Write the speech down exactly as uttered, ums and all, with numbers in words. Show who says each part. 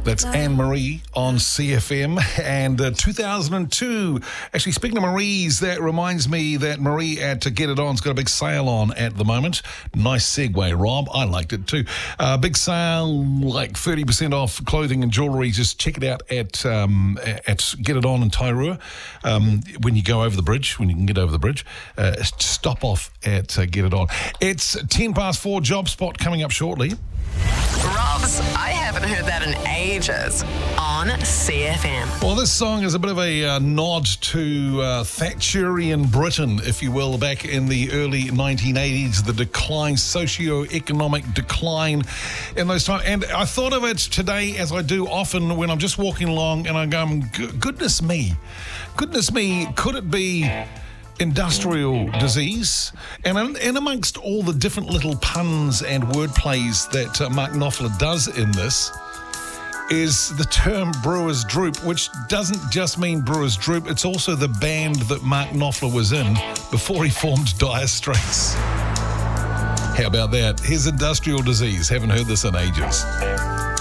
Speaker 1: That's Anne-Marie on C F M. And uh, two thousand two, actually, speaking of Marie's, that reminds me that Marie at uh, Get It On's got a big sale on at the moment. Nice segue, Rob. I liked it too. Uh, big sale, like thirty percent off clothing and jewellery. Just check it out at um, at Get It On in Tairua. Um, when you go over the bridge, when you can get over the bridge, uh, stop off at uh, Get It On. It's ten past four, Job Spot coming up shortly.
Speaker 2: Rob's, I haven't heard that in ages on C F M.
Speaker 1: Well, this song is a bit of a uh, nod to uh, Thatcherian Britain, if you will, back in the early nineteen eighties, the decline, socio-economic decline in those times. And I thought of it today, as I do often when I'm just walking along and I'm going, goodness me, goodness me, could it be industrial disease? And and amongst all the different little puns and wordplays that uh, Mark Knopfler does in this is the term Brewers Droop, which doesn't just mean Brewers Droop, it's also the band that Mark Knopfler was in before he formed Dire Straits. How about that? Here's industrial disease. Haven't heard this in ages.